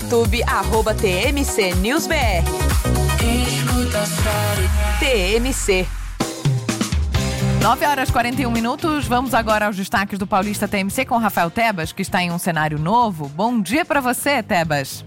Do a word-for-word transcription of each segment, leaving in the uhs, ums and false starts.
YouTube, arroba T M C News B R. T M C. nove horas e quarenta e um minutos, vamos agora aos destaques do Paulista T M C com Rafael Tebas, que está em um cenário novo. Bom dia para você, Tebas.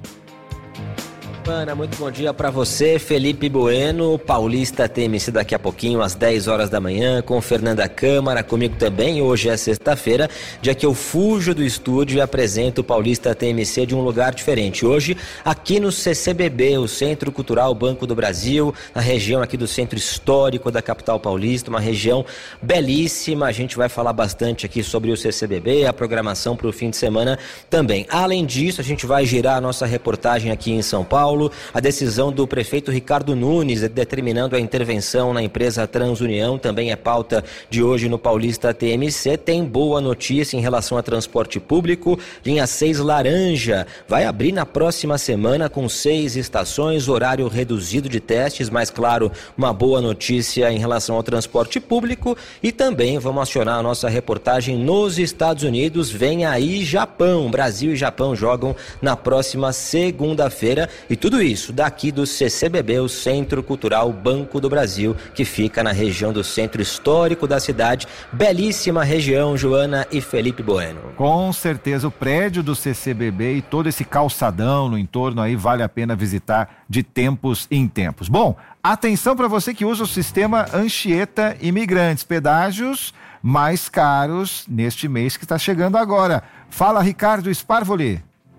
Ana, muito bom dia para você, Felipe Bueno, Paulista T M C daqui a pouquinho às dez horas da manhã com Fernanda Câmara, comigo também. Hoje é sexta-feira, dia que eu fujo do estúdio e apresento o Paulista T M C de um lugar diferente. Hoje aqui no C C B B, o Centro Cultural Banco do Brasil, na região aqui do Centro Histórico da capital paulista, uma região belíssima. A gente vai falar bastante aqui sobre o C C B B, a programação para o fim de semana também. Além disso, a gente vai girar a nossa reportagem aqui em São Paulo, a decisão do prefeito Ricardo Nunes determinando a intervenção na empresa Transunião também é pauta de hoje no Paulista T M C. Tem boa notícia em relação a transporte público. Linha seis laranja vai abrir na próxima semana com seis estações, horário reduzido de testes, mas claro, uma boa notícia em relação ao transporte público. E também vamos acionar a nossa reportagem nos Estados Unidos. Vem aí Japão, Brasil e Japão jogam na próxima segunda-feira. E tudo isso daqui do C C B B, o Centro Cultural Banco do Brasil, que fica na região do Centro Histórico da cidade. Belíssima região, Joana e Felipe Bueno. Com certeza, o prédio do C C B B e todo esse calçadão no entorno aí vale a pena visitar de tempos em tempos. Bom, atenção para você que usa o sistema Anchieta Imigrantes, pedágios mais caros neste mês que está chegando agora. Fala, Ricardo Sparvoli.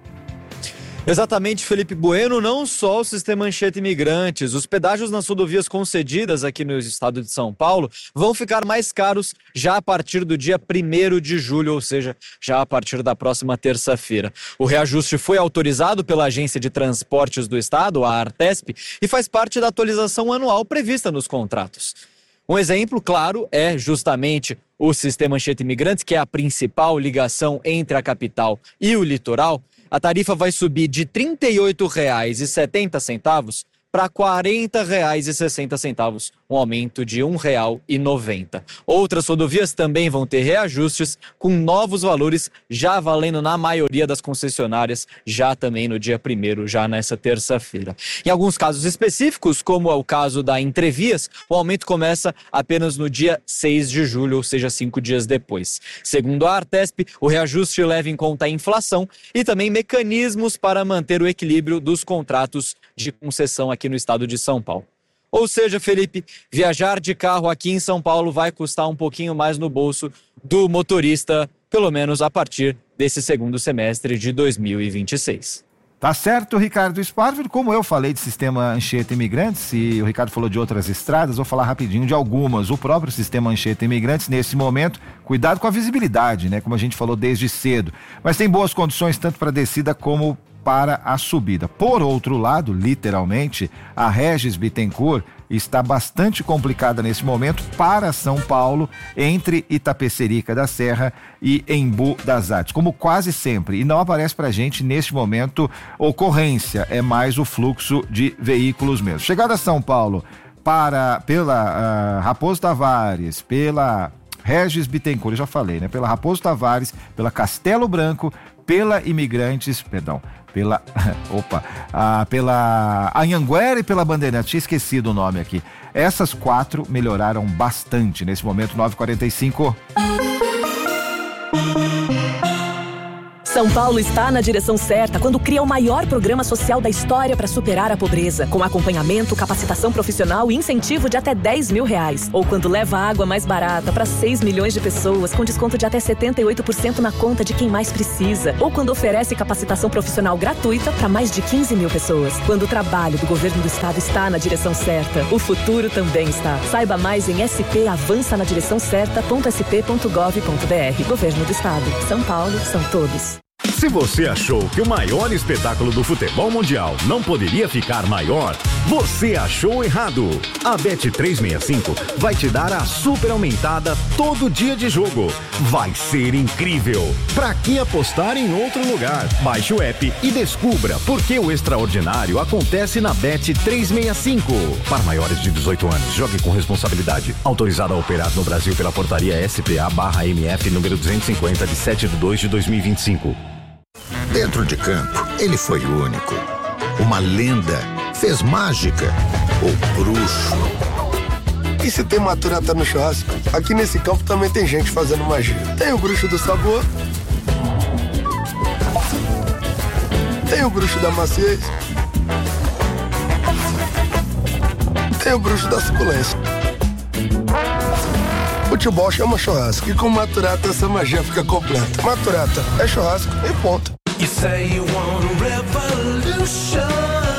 Exatamente, Felipe Bueno, não só o sistema Anchieta Imigrantes, os pedágios nas rodovias concedidas aqui no estado de São Paulo vão ficar mais caros já a partir do dia primeiro de julho, ou seja, já a partir da próxima terça-feira. O reajuste foi autorizado pela Agência de Transportes do Estado, a Artesp, e faz parte da atualização anual prevista nos contratos. Um exemplo, claro, é justamente o sistema Anchieta Imigrantes, que é a principal ligação entre a capital e o litoral. A tarifa vai subir de trinta e oito reais e setenta centavos para quarenta reais e sessenta centavos, um aumento de um real e noventa centavos. Outras rodovias também vão ter reajustes com novos valores já valendo na maioria das concessionárias, já também no dia primeiro, já nessa terça-feira. Em alguns casos específicos, como é o caso da Entrevias, o aumento começa apenas no dia seis de julho, ou seja, cinco dias depois. Segundo a Artesp, o reajuste leva em conta a inflação e também mecanismos para manter o equilíbrio dos contratos de concessão aqui no estado de São Paulo. Ou seja, Felipe, viajar de carro aqui em São Paulo vai custar um pouquinho mais no bolso do motorista, pelo menos a partir desse segundo semestre de dois mil e vinte e seis. Tá certo, Ricardo Sparvoli. Como eu falei de sistema Anchieta Imigrantes e o Ricardo falou de outras estradas, vou falar rapidinho de algumas. O próprio sistema Anchieta Imigrantes, nesse momento, cuidado com a visibilidade, né? Como a gente falou desde cedo. Mas tem boas condições tanto para a descida como para a subida. Por outro lado, literalmente, a Regis Bittencourt está bastante complicada nesse momento para São Paulo, entre Itapecerica da Serra e Embu das Artes, como quase sempre. E não aparece para a gente, neste momento, ocorrência, é mais o fluxo de veículos mesmo. Chegada a São Paulo, para, pela uh, Raposo Tavares, pela Regis Bittencourt, eu já falei, né? Pela Raposo Tavares, pela Castelo Branco, pela Imigrantes, perdão, pela, opa, ah, pela Anhanguera e pela Bandeirantes, tinha esquecido o nome aqui. Essas quatro melhoraram bastante nesse momento. Nove e quarenta e cinco. São Paulo está na direção certa quando cria o maior programa social da história para superar a pobreza, com acompanhamento, capacitação profissional e incentivo de até dez mil reais. Ou quando leva água mais barata para seis milhões de pessoas, com desconto de até setenta e oito por cento na conta de quem mais precisa. Ou quando oferece capacitação profissional gratuita para mais de quinze mil pessoas. Quando o trabalho do governo do estado está na direção certa, o futuro também está. Saiba mais em s p avança na direção certa ponto s p ponto gov ponto b r. Governo do Estado. São Paulo, são todos. Se você achou que o maior espetáculo do futebol mundial não poderia ficar maior, você achou errado. A Bet trezentos e sessenta e cinco vai te dar a super aumentada todo dia de jogo. Vai ser incrível. Pra que apostar em outro lugar? Baixe o app e descubra por que o extraordinário acontece na Bet trezentos e sessenta e cinco. Para maiores de dezoito anos, jogue com responsabilidade. Autorizado a operar no Brasil pela portaria S P A barra M F número duzentos e cinquenta de sete de dois de dois mil e vinte e cinco. Dentro de campo, ele foi único. Uma lenda, fez mágica, o bruxo. E se tem maturata no churrasco, aqui nesse campo também tem gente fazendo magia. Tem o bruxo do sabor, tem o bruxo da maciez, tem o bruxo da suculência. Futebol chama churrasco e com maturata essa magia fica completa. Maturata é churrasco e ponto. You say you want a revolution.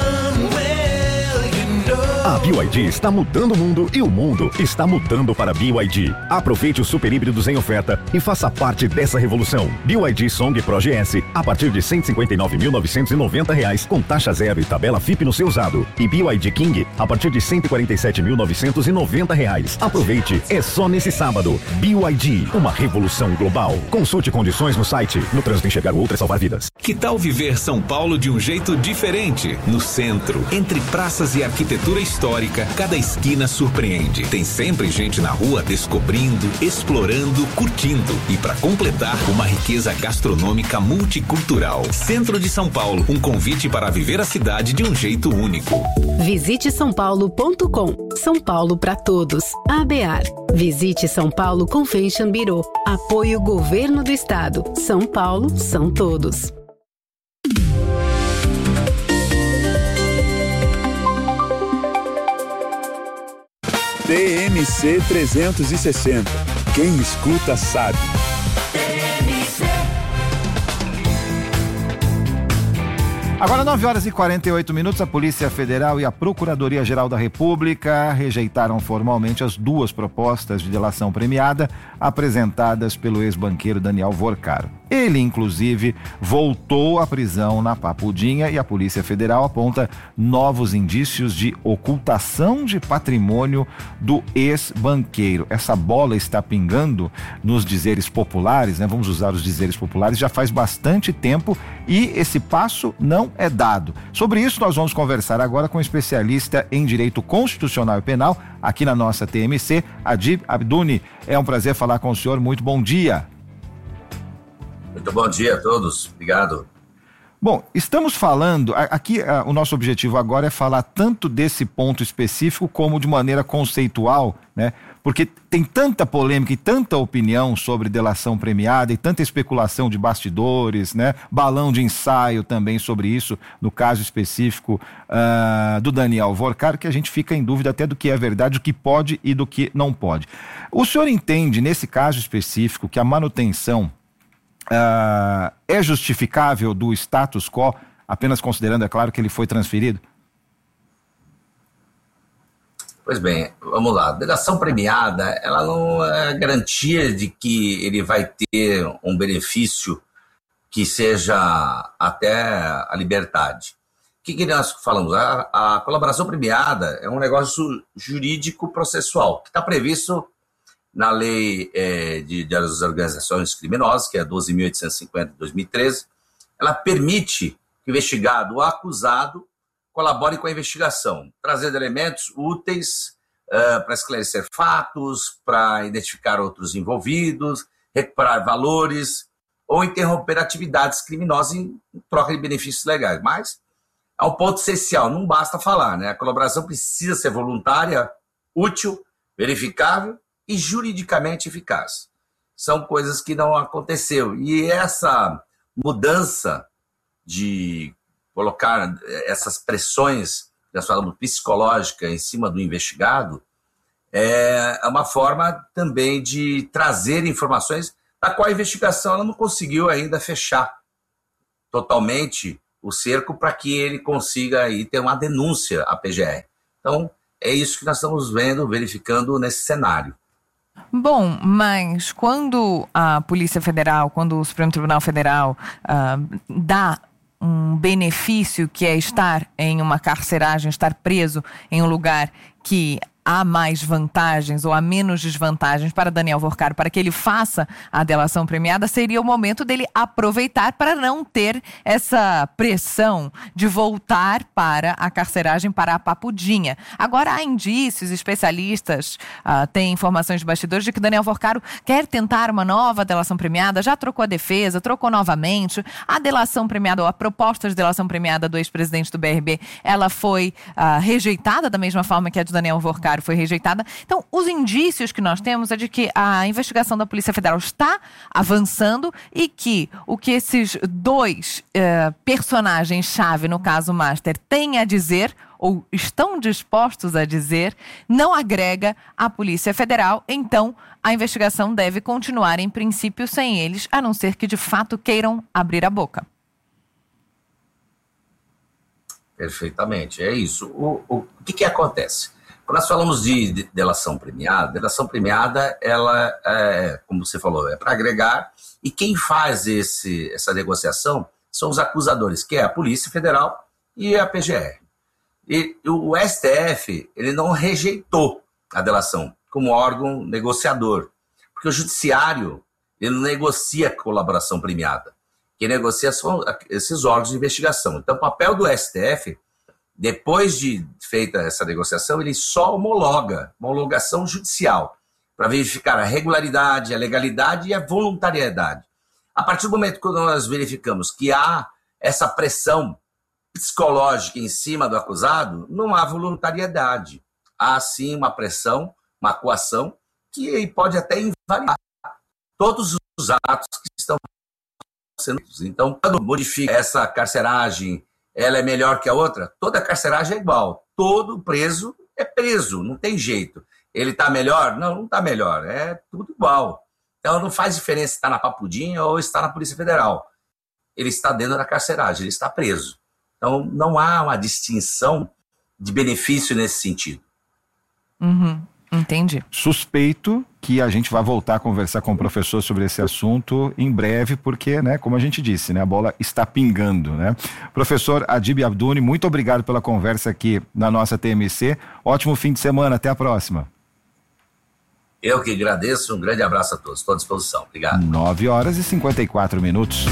A B Y D está mudando o mundo e o mundo está mudando para B Y D. Aproveite os super híbridos em oferta e faça parte dessa revolução. B Y D Song Pro G S a partir de cento e cinquenta e nove mil novecentos e noventa reais com taxa zero e tabela F I P no seu usado. E B Y D King a partir de cento e quarenta e sete mil novecentos e noventa reais. Aproveite, é só nesse sábado. B Y D, uma revolução global. Consulte condições no site. No trânsito enxergar o outro é salvar vidas. Que tal viver São Paulo de um jeito diferente? No centro, entre praças e arquitetura histórica, cada esquina surpreende. Tem sempre gente na rua descobrindo, explorando, curtindo. E para completar, uma riqueza gastronômica multicultural. Centro de São Paulo, um convite para viver a cidade de um jeito único. Visite são paulo ponto com. São Paulo para todos. A B A R. Visite São Paulo Convention Bureau. Apoio Governo do Estado. São Paulo são todos. T M C trezentos e sessenta. Quem escuta sabe. Agora, nove horas e quarenta e oito minutos, a Polícia Federal e a Procuradoria-Geral da República rejeitaram formalmente as duas propostas de delação premiada apresentadas pelo ex-banqueiro Daniel Vorcaro. Ele, inclusive, voltou à prisão na Papudinha e a Polícia Federal aponta novos indícios de ocultação de patrimônio do ex-banqueiro. Essa bola está pingando nos dizeres populares, né? Vamos usar os dizeres populares, já faz bastante tempo e esse passo não é dado. Sobre isso, nós vamos conversar agora com um especialista em Direito Constitucional e Penal, aqui na nossa T M C, Adib Abduni. É um prazer falar com o senhor, muito bom dia. Muito bom dia a todos, obrigado. Bom, estamos falando, aqui o nosso objetivo agora é falar tanto desse ponto específico como de maneira conceitual, né? Porque tem tanta polêmica e tanta opinião sobre delação premiada e tanta especulação de bastidores, né? Balão de ensaio também sobre isso, no caso específico uh, do Daniel Vorcaro, que a gente fica em dúvida até do que é verdade, do que pode e do que não pode. O senhor entende, nesse caso específico, que a manutenção Uh, é justificável do status quo, apenas considerando, é claro, que ele foi transferido? Pois bem, vamos lá. A delação premiada, ela não é garantia de que ele vai ter um benefício que seja até a liberdade. O que, que nós falamos? A, a colaboração premiada é um negócio jurídico processual, que está previsto na lei é, de, das organizações criminosas, que é doze mil oitocentos e cinquenta de dois mil e treze, ela permite que o investigado ou acusado colabore com a investigação, trazendo elementos úteis uh, para esclarecer fatos, para identificar outros envolvidos, recuperar valores ou interromper atividades criminosas em troca de benefícios legais. Mas há um ponto essencial, não basta falar, né? A colaboração precisa ser voluntária, útil, verificável e juridicamente eficaz. São coisas que não aconteceu. E essa mudança de colocar essas pressões, nós falamos psicológica, em cima do investigado, é uma forma também de trazer informações da qual a investigação ela não conseguiu ainda fechar totalmente o cerco para que ele consiga aí ter uma denúncia à P G R. Então, é isso que nós estamos vendo, verificando nesse cenário. Bom, mas quando a Polícia Federal, quando o Supremo Tribunal Federal uh, dá um benefício que é estar em uma carceragem, estar preso em um lugar que há mais vantagens ou há menos desvantagens para Daniel Worcaro, para que ele faça a delação premiada, seria o momento dele aproveitar para não ter essa pressão de voltar para a carceragem, para a papudinha. Agora, há indícios, especialistas uh, têm informações de bastidores de que Daniel Worcaro quer tentar uma nova delação premiada, já trocou a defesa, trocou novamente. A delação premiada, ou a proposta de delação premiada do ex-presidente do B R B, ela foi uh, rejeitada da mesma forma que a de Daniel Worcaro foi rejeitada. Então, os indícios que nós temos é de que a investigação da Polícia Federal está avançando e que o que esses dois uh, personagens-chave, no caso Master, têm a dizer ou estão dispostos a dizer, não agrega à Polícia Federal. Então, a investigação deve continuar, em princípio, sem eles, a não ser que, de fato, queiram abrir a boca. Perfeitamente, é isso. O, o, o que que acontece? Quando nós falamos de, de delação premiada, delação premiada, ela, é, como você falou, é para agregar, e quem faz esse, essa negociação são os acusadores, que é a Polícia Federal e a P G R. E o S T F, ele não rejeitou a delação como órgão negociador, porque o judiciário, ele não negocia colaboração premiada. Quem negocia são esses órgãos de investigação. Então, o papel do S T F, depois de feita essa negociação, ele só homologa, uma homologação judicial, para verificar a regularidade, a legalidade e a voluntariedade. A partir do momento que nós verificamos que há essa pressão psicológica em cima do acusado, não há voluntariedade. Há, sim, uma pressão, uma coação, que pode até invalidar todos os atos que estão sendo feitos. Então, quando modifica essa carceragem, ela é melhor que a outra, toda carceragem é igual. Todo preso é preso, não tem jeito. Ele está melhor? Não, não está melhor. É tudo igual. Então, não faz diferença se está na papudinha ou está na Polícia Federal. Ele está dentro da carceragem, ele está preso. Então, não há uma distinção de benefício nesse sentido. Uhum, entendi. Suspeito que a gente vai voltar a conversar com o professor sobre esse assunto em breve, porque, né, como a gente disse, né, a bola está pingando, né? Professor Adib Abduni, muito obrigado pela conversa aqui na nossa T M C. Ótimo fim de semana, até a próxima. Eu que agradeço, um grande abraço a todos, estou à disposição. Obrigado. nove horas e cinquenta e quatro minutos.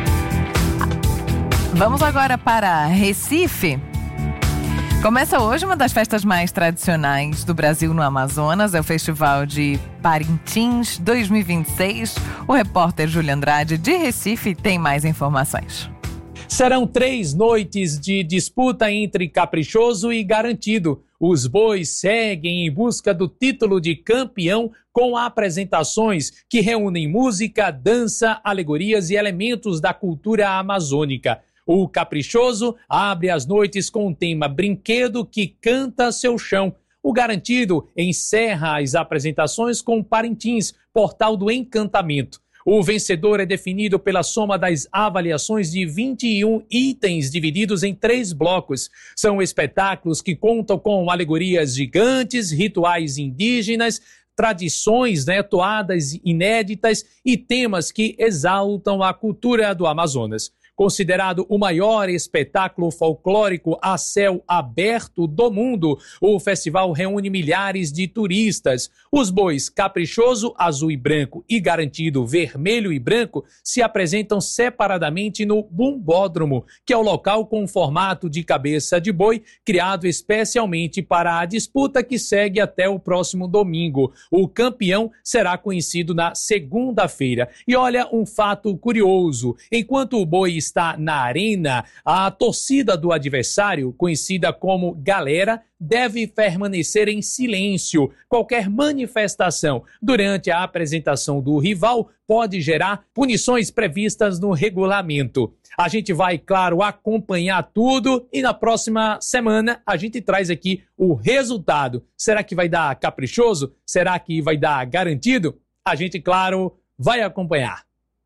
Vamos agora para Recife. Começa hoje uma das festas mais tradicionais do Brasil no Amazonas, é o Festival de Parintins dois mil e vinte e seis. O repórter Júlio Andrade, de Recife, tem mais informações. Serão três noites de disputa entre Caprichoso e Garantido. Os bois seguem em busca do título de campeão com apresentações que reúnem música, dança, alegorias e elementos da cultura amazônica. O Caprichoso abre as noites com o tema Brinquedo que Canta Seu Chão. O Garantido encerra as apresentações com Parintins, Portal do Encantamento. O vencedor é definido pela soma das avaliações de vinte e um itens divididos em três blocos. São espetáculos que contam com alegorias gigantes, rituais indígenas, tradições, né, toadas inéditas e temas que exaltam a cultura do Amazonas. Considerado o maior espetáculo folclórico a céu aberto do mundo, o festival reúne milhares de turistas. Os bois Caprichoso, Azul e Branco e Garantido, Vermelho e Branco, se apresentam separadamente no Bumbódromo, que é o local com formato de cabeça de boi, criado especialmente para a disputa que segue até o próximo domingo. O campeão será conhecido na segunda-feira. E olha um fato curioso, enquanto o boi está na arena, a torcida do adversário, conhecida como galera, deve permanecer em silêncio. Qualquer manifestação durante a apresentação do rival pode gerar punições previstas no regulamento. A gente vai, claro, acompanhar tudo e na próxima semana a gente traz aqui o resultado. Será que vai dar Caprichoso? Será que vai dar Garantido? A gente, claro, vai acompanhar.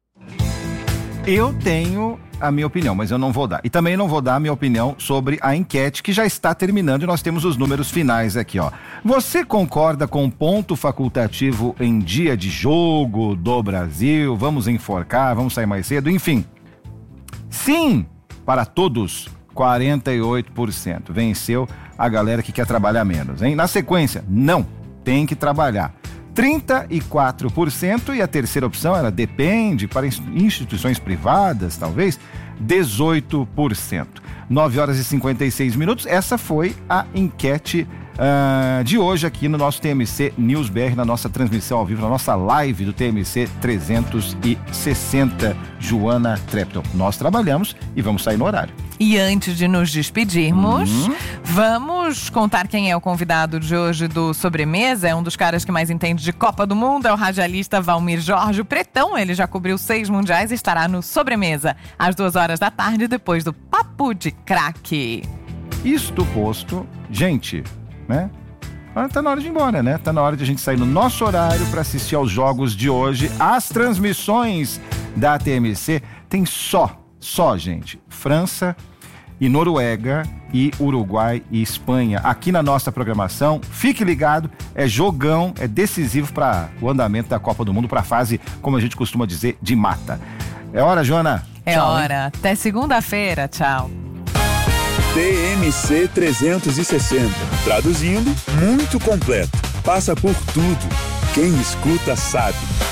Eu tenho a minha opinião, mas eu não vou dar. E também não vou dar a minha opinião sobre a enquete que já está terminando e nós temos os números finais aqui, ó. Você concorda com ponto facultativo em dia de jogo do Brasil? Vamos enforcar, vamos sair mais cedo, enfim. Sim, para todos, quarenta e oito por cento. Venceu a galera que quer trabalhar menos, hein? Na sequência, não, tem que trabalhar. trinta e quatro por cento, e a terceira opção era depende, para instituições privadas, talvez, dezoito por cento. nove horas e cinquenta e seis minutos, essa foi a enquete uh, de hoje aqui no nosso T M C News B R, na nossa transmissão ao vivo, na nossa live do T M C trezentos e sessenta. Joana Trepton, nós trabalhamos e vamos sair no horário. E antes de nos despedirmos, Uhum. vamos contar quem é o convidado de hoje do Sobremesa. É um dos caras que mais entende de Copa do Mundo, é o radialista Valmir Jorge, o Pretão. Ele já cobriu seis mundiais e estará no Sobremesa às duas horas da tarde, depois do Papo de Craque. Isto posto, gente, né? Ah, tá na hora de ir embora, né? Tá na hora de a gente sair no nosso horário para assistir aos jogos de hoje. As transmissões da T M C tem só, só, gente, França e Noruega e Uruguai e Espanha aqui na nossa programação. Fique ligado, é jogão, é decisivo para o andamento da Copa do Mundo, para a fase, como a gente costuma dizer, de mata. É hora, Joana? É Tchau, hora. hein? Até segunda-feira. Tchau. T M C trezentos e sessenta. Traduzindo, muito completo. Passa por tudo. Quem escuta sabe.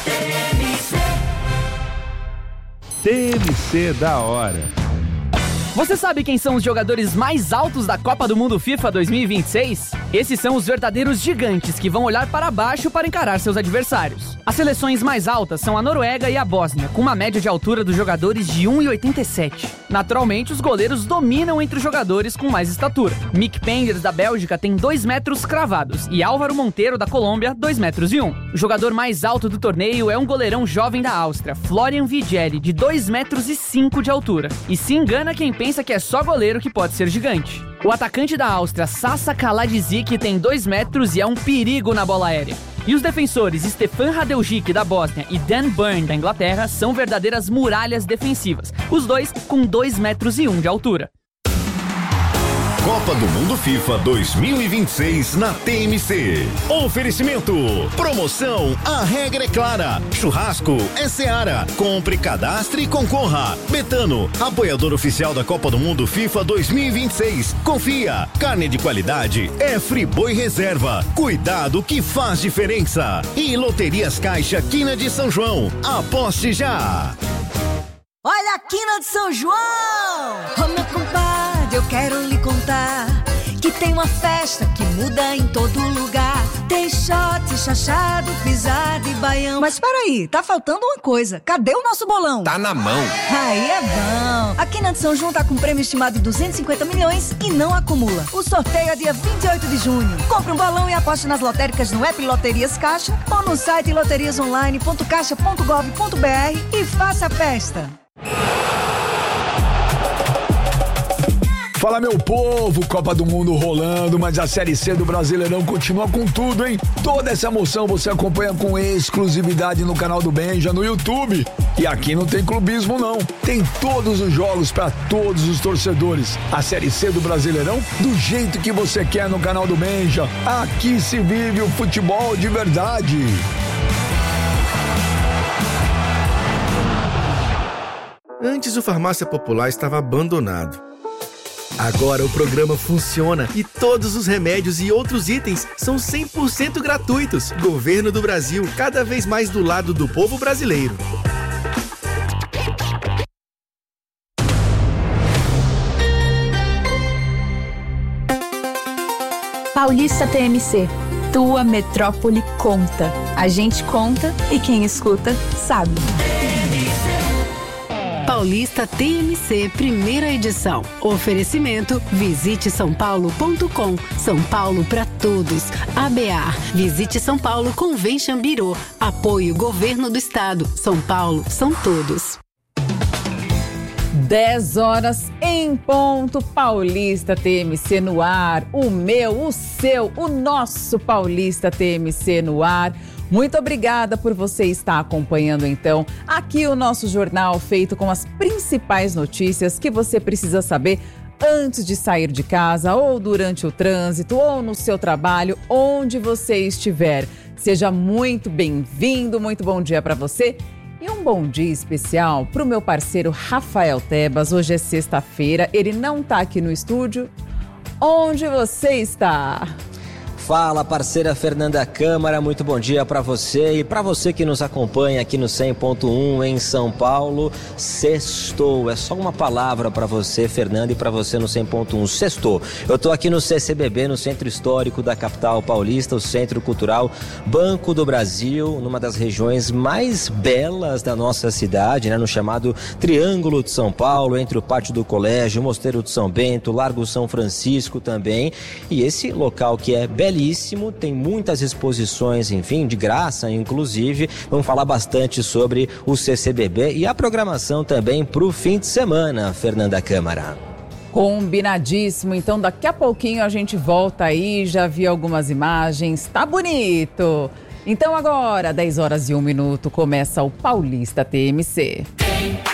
T M C da hora. Você sabe quem são os jogadores mais altos da Copa do Mundo FIFA dois mil e vinte e seis? Esses são os verdadeiros gigantes que vão olhar para baixo para encarar seus adversários. As seleções mais altas são a Noruega e a Bósnia, com uma média de altura dos jogadores de um e oitenta e sete. Naturalmente, os goleiros dominam entre os jogadores com mais estatura. Mick Penders, da Bélgica, tem dois metros cravados e Álvaro Monteiro, da Colômbia, dois metros e um. O jogador mais alto do torneio é um goleirão jovem da Áustria, Florian Vigelli, de dois metros e cinco de altura. E se engana quem pensa que é só goleiro que pode ser gigante. O atacante da Áustria, Sasa Kaladzic, tem dois metros e é um perigo na bola aérea. E os defensores Stefan Radiljic, da Bósnia, e Dan Burn, da Inglaterra, são verdadeiras muralhas defensivas, os dois com dois metros e um de altura. Copa do Mundo FIFA dois mil e vinte e seis na T M C. Oferecimento. Promoção, a regra é clara. Churrasco é Seara. Compre, cadastre e concorra. Betano, apoiador oficial da Copa do Mundo FIFA dois mil e vinte e seis. Confia, carne de qualidade é Friboi Reserva. Cuidado que faz diferença. E Loterias Caixa Quina de São João. Aposte já. Olha a Quina de São João! Ô meu compadre, eu quero lhe contar que tem uma festa que muda em todo lugar. Tem shot, chachado, pisada e baião. Mas peraí, tá faltando uma coisa. Cadê o nosso bolão? Tá na mão. Aí é bom. A Quina de São João tá com um prêmio estimado de duzentos e cinquenta milhões e não acumula. O sorteio é dia vinte e oito de junho. Compre um bolão e aposte nas lotéricas no app Loterias Caixa ou no site loterias online ponto caixa ponto gov ponto br e faça a festa. Fala, meu povo, Copa do Mundo rolando, mas a Série C do Brasileirão continua com tudo, hein? Toda essa emoção você acompanha com exclusividade no canal do Benja no YouTube. E aqui não tem clubismo, não. Tem todos os jogos para todos os torcedores. A Série C do Brasileirão do jeito que você quer no canal do Benja. Aqui se vive o futebol de verdade. Antes o Farmácia Popular estava abandonado. Agora o programa funciona e todos os remédios e outros itens são cem por cento gratuitos. Governo do Brasil, cada vez mais do lado do povo brasileiro. Paulista T M C. Tua metrópole conta. A gente conta e quem escuta sabe. Paulista T M C, primeira edição. Oferecimento, visite são paulo ponto com. São Paulo para todos. A B A. Visite São Paulo Convention Bureau. Apoio Governo do Estado. São Paulo são todos. dez horas em ponto, Paulista T M C no ar. O meu, o seu, o nosso Paulista T M C no ar. Muito obrigada por você estar acompanhando, então, aqui o nosso jornal feito com as principais notícias que você precisa saber antes de sair de casa, ou durante o trânsito, ou no seu trabalho, onde você estiver. Seja muito bem-vindo, muito bom dia para você E um bom dia especial para o meu parceiro Rafael Tebas. Hoje é sexta-feira, ele não está aqui no estúdio. Onde você está? Fala, parceira Fernanda Câmara, muito bom dia para você e para você que nos acompanha aqui no cem ponto um em São Paulo. Sextou, é só uma palavra para você, Fernanda, e para você no cem ponto um. Sextou. Eu tô aqui no C C B B, no Centro Histórico da capital paulista, o Centro Cultural Banco do Brasil, numa das regiões mais belas da nossa cidade, né, no chamado Triângulo de São Paulo, entre o Pátio do Colégio, o Mosteiro de São Bento, Largo São Francisco também. E esse local que é belíssimo, tem muitas exposições, enfim, de graça, inclusive. Vamos falar bastante sobre o C C B B e a programação também para o fim de semana, Fernanda Câmara. Combinadíssimo. Então, daqui a pouquinho a gente volta aí. Já vi algumas imagens. Tá bonito. Então, agora, dez horas e um minuto, começa o Paulista T M C.